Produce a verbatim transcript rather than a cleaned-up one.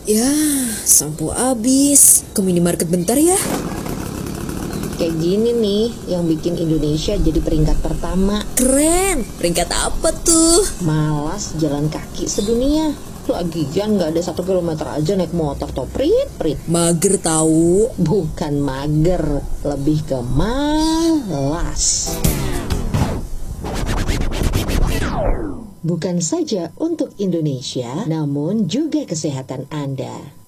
Ya, sampo habis. Ke minimarket bentar ya. Kayak gini nih yang bikin Indonesia jadi peringkat pertama. Keren. Peringkat apa tuh? Malas jalan kaki sedunia. Lagian gak ada satu kilometer aja naik motor toh prit prit. Mager tahu. Bukan mager, lebih ke malas. Bukan saja untuk Indonesia, namun juga kesehatan Anda.